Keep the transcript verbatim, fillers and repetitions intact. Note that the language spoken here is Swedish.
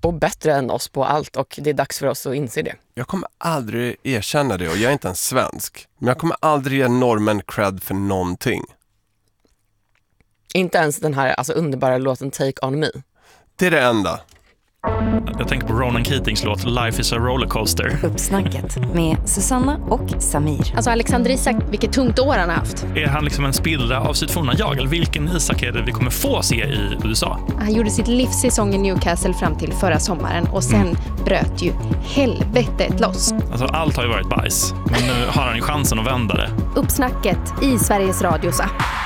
och bättre än oss på allt, och det är dags för oss att inse det. Jag kommer aldrig erkänna det, och jag är inte en svensk. Men jag kommer aldrig ge normen cred för någonting. Inte ens den här alltså, underbara låten Take On Me. Det är det enda. Jag tänker på Ronan Keatings låt Life is a rollercoaster. Uppsnacket med Susanna och Samir. Alltså Alexander Isak, vilket tungt år han har haft. Är han liksom en spillra av sitt forna jag? Eller vilken Isak är det vi kommer få se i U S A? Han gjorde sitt livssäsong i Newcastle fram till förra sommaren. Och sen mm. bröt ju helvetet loss. Alltså allt har ju varit bajs. Men nu har han ju chansen att vända det. Uppsnacket i Sveriges Radios app.